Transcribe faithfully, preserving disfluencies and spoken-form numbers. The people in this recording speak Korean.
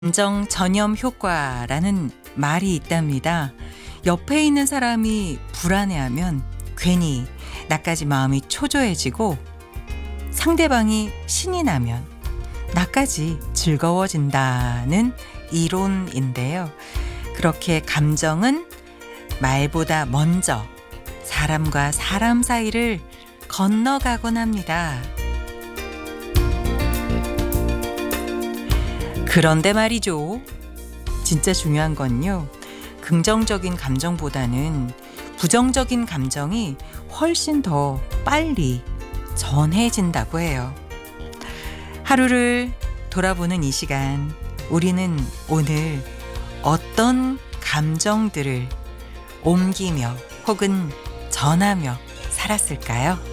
감정 전염 효과라는 말이 있답니다. 옆에 있는 사람이 불안해하면 괜히 나까지 마음이 초조해지고, 상대방이 신이 나면 나까지 즐거워진다는 이론인데요. 그렇게 감정은 말보다 먼저 사람과 사람 사이를 건너가곤 합니다. 그런데 말이죠. 진짜 중요한 건요, 긍정적인 감정보다는 부정적인 감정이 훨씬 더 빨리 전해진다고 해요. 하루를 돌아보는 이 시간, 우리는 오늘 어떤 감정들을 옮기며 혹은 전하며 살았을까요?